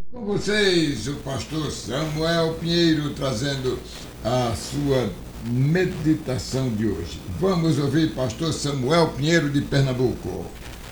Com vocês, o pastor Samuel Pinheiro, trazendo a sua meditação de hoje. Vamos ouvir pastor Samuel Pinheiro de Pernambuco.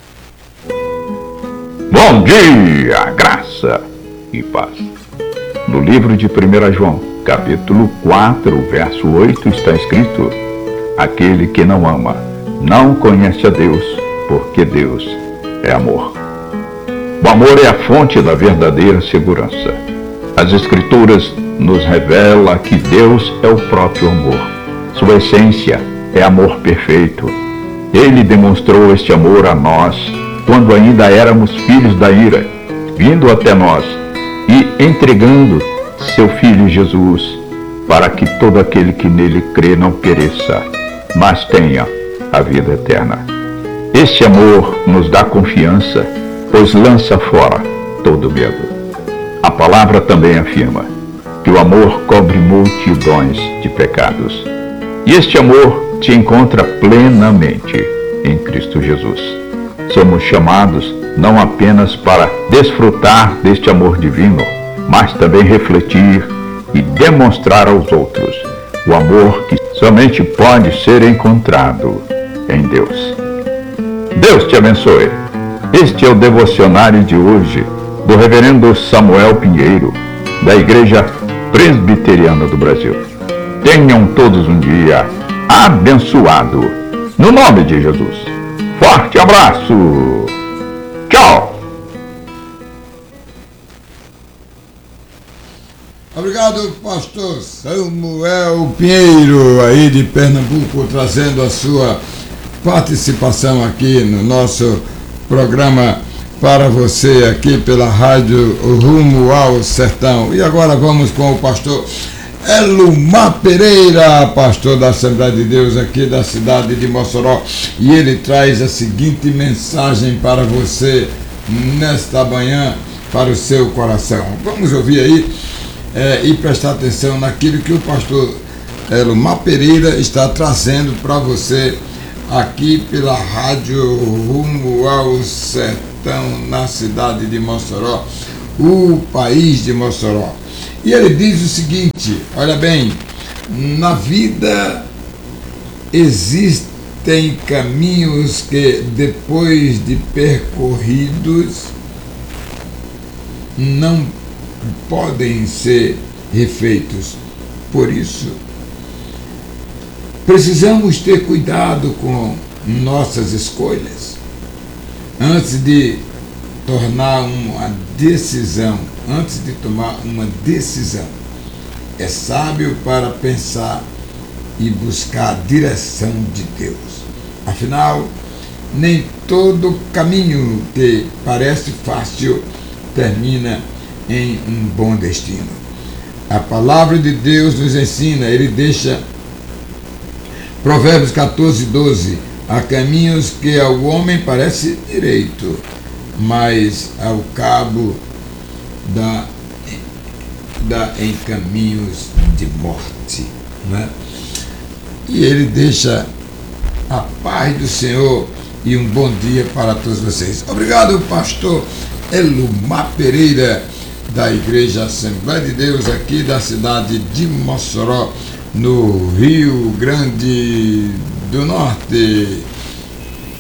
Bom dia, graça e paz. No livro de 1 João, capítulo 4, verso 8, está escrito: aquele que não ama, não conhece a Deus, porque Deus é amor. O amor é a fonte da verdadeira segurança. As Escrituras nos revelam que Deus é o próprio amor. Sua essência é amor perfeito. Ele demonstrou este amor a nós quando ainda éramos filhos da ira, vindo até nós e entregando seu Filho Jesus, para que todo aquele que nele crê não pereça, mas tenha a vida eterna. Este amor nos dá confiança, pois lança fora todo medo. A palavra também afirma que o amor cobre multidões de pecados. E este amor te encontra plenamente em Cristo Jesus. Somos chamados não apenas para desfrutar deste amor divino, mas também refletir e demonstrar aos outros o amor que somente pode ser encontrado em Deus. Deus te abençoe. Este é o devocionário de hoje do reverendo Samuel Pinheiro, da Igreja Presbiteriana do Brasil. Tenham todos um dia abençoado, no nome de Jesus. Forte abraço! Tchau! Obrigado, pastor Samuel Pinheiro, aí de Pernambuco, trazendo a sua participação aqui no nosso programa para você, aqui pela rádio Rumo ao Sertão. E agora vamos com o pastor Elumar Pereira, pastor da Assembleia de Deus aqui da cidade de Mossoró, e ele traz a seguinte mensagem para você nesta manhã, para o seu coração. Vamos ouvir aí e prestar atenção naquilo que o pastor Elumar Pereira está trazendo para você aqui pela rádio Rumo ao Sertão, na cidade de Mossoró, o país de Mossoró. E ele diz o seguinte: olha bem, na vida existem caminhos que, depois de percorridos, não podem ser refeitos. Por isso, precisamos ter cuidado com nossas escolhas antes de tomar uma decisão. É sábio para pensar e buscar a direção de Deus. Afinal, nem todo caminho que parece fácil termina em um bom destino. A palavra de Deus nos ensina, ele deixa Provérbios 14:12, há caminhos que ao homem parece direito, mas ao cabo dá em caminhos de morte, né? E ele deixa a paz do Senhor e um bom dia para todos vocês. Obrigado, pastor Elumar Pereira, da Igreja Assembleia de Deus aqui da cidade de Mossoró, no Rio Grande do Norte.